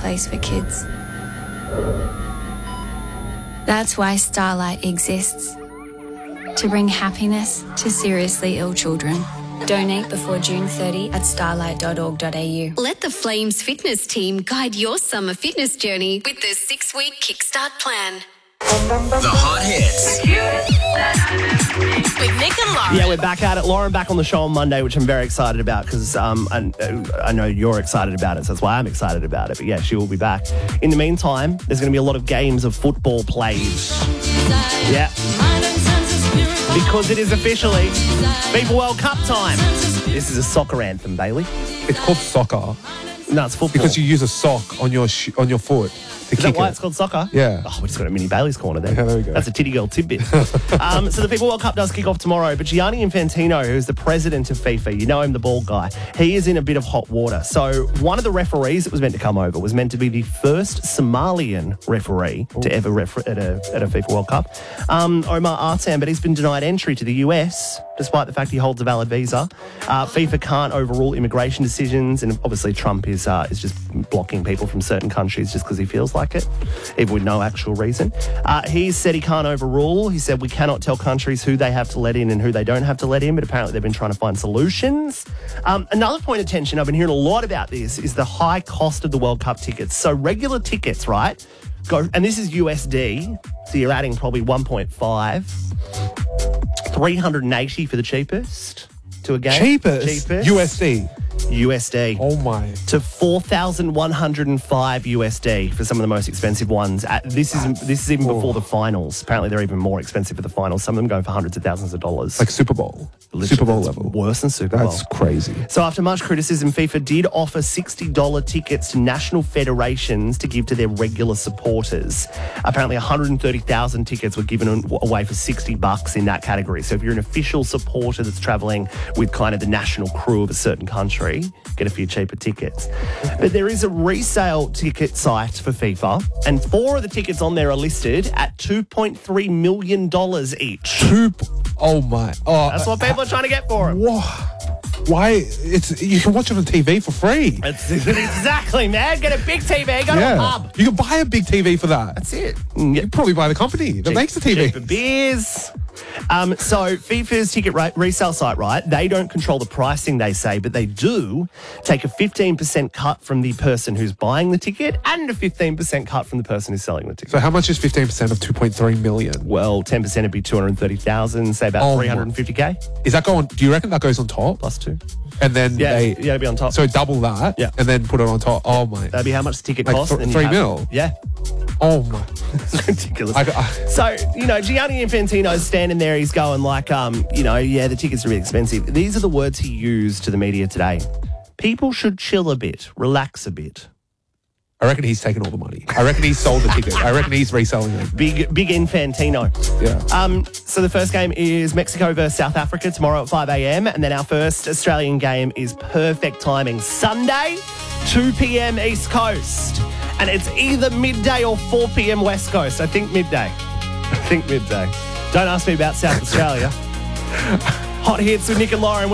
place for kids. That's why Starlight exists. To bring happiness to seriously ill children. Donate before June 30 at starlight.org.au. Let the Flames fitness team guide your summer fitness journey with the 6-week Kickstart plan. The Hot Hits. With Nick and Lauren. Yeah, we're back at it. Lauren back on the show on Monday, which I'm very excited about because I know you're excited about it, so that's why I'm excited about it. But yeah, she will be back. In the meantime, there's going to be a lot of games of football played. Yeah. Because it is officially FIFA World Cup time. This is a soccer anthem, Bailey. It's called soccer No, it's football. because you use a sock on your foot to Is kick that why it. it's called soccer? Yeah. Oh, we just got a mini Bailey's corner there. Yeah, there we go. That's a titty girl tidbit. So the FIFA World Cup does kick off tomorrow, but Gianni Infantino, who's the president of FIFA, you know him, the bald guy, he is in a bit of hot water. So one of the referees that was meant to come over was meant to be the first Somalian referee to ever referee at a FIFA World Cup, Omar Artan, but he's been denied entry to the US, despite the fact he holds a valid visa. FIFA can't overrule immigration decisions, and obviously Trump is just blocking people from certain countries just because he feels like it, even with no actual reason. He said he can't overrule. He said we cannot tell countries who they have to let in and who they don't have to let in, but apparently they've been trying to find solutions. Another point of tension, I've been hearing a lot about this, is the high cost of the World Cup tickets. So regular tickets, right, go, and this is USD, so you're adding probably 1.5, 380 for the cheapest to a game. Cheapest? USD. USD. Oh my. To 4,105 USD for some of the most expensive ones. This is even before the finals. Apparently they're even more expensive for the finals. Some of them go for hundreds of thousands of dollars. Like Super Bowl. Literally, Super Bowl it's level. Worse than Super Bowl. That's crazy. So after much criticism, FIFA did offer $60 tickets to national federations to give to their regular supporters. Apparently 130,000 tickets were given away for $60 in that category. So if you're an official supporter that's travelling with kind of the national crew of a certain country, get a few cheaper tickets. But there is a resale ticket site for FIFA, and 4 of the tickets on there are listed at $2.3 million each. Oh my. Oh, That's what people are trying to get for them. Why? You can watch it on TV for free. Exactly, man. Get a big TV, go to a pub. You can buy a big TV for that. That's it. You probably buy the company that makes the TV. Cheaper beers. So FIFA's ticket resale site, right, they don't control the pricing, they say, but they do take a 15% cut from the person who's buying the ticket and a 15% cut from the person who's selling the ticket. So how much is 15% of 2.3 million? Well, 10% would be 230,000, say about 350K. Is that going? Do you reckon that goes on top? Plus 2. And then it'd be on top. So double that, and then put it on top. Oh my! That'd be how much the ticket Like costs. 3 mil. Yeah. Oh my! It's ridiculous. So, Gianni Infantino's standing there, he's going like, the tickets are really expensive. These are the words he used to the media today. People should chill a bit, relax a bit. I reckon he's taken all the money. I reckon he's sold the ticket. I reckon he's reselling it. Big Infantino. Yeah. So the first game is Mexico versus South Africa tomorrow at 5 a.m. And then our first Australian game is perfect timing. Sunday, 2 p.m. East Coast. And it's either midday or 4 p.m. West Coast. I think midday. Don't ask me about South Australia. Hot Hits with Nick and Lauren.